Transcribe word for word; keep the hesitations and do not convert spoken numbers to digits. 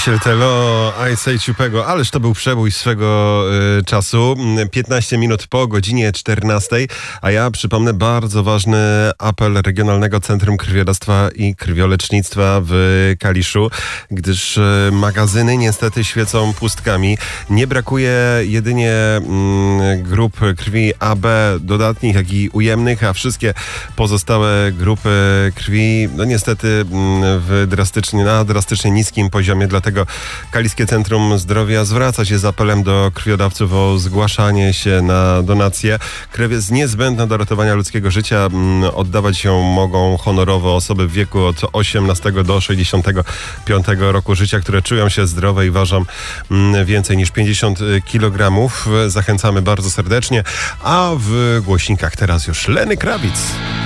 Michel Tello, I Say Ciupego, ależ to był przebój swego y, czasu. piętnaście minut po godzinie czternastej, a ja przypomnę bardzo ważny apel Regionalnego Centrum Krwiodawstwa i Krwiolecznictwa w Kaliszu, gdyż y, magazyny niestety świecą pustkami. Nie brakuje jedynie y, grup krwi A B dodatnich, jak i ujemnych, a wszystkie pozostałe grupy krwi, no niestety y, w drastycznie, na drastycznie niskim poziomie. Dlatego Kaliskie Centrum Zdrowia zwraca się z apelem do krwiodawców o zgłaszanie się na donację. Krew jest niezbędna do ratowania ludzkiego życia. Oddawać ją mogą honorowo osoby w wieku od osiemnastego do sześćdziesiątego piątego roku życia, które czują się zdrowe i ważą więcej niż pięćdziesiąt kilogramów. Zachęcamy bardzo serdecznie. A w głośnikach teraz już Lenny Kravitz.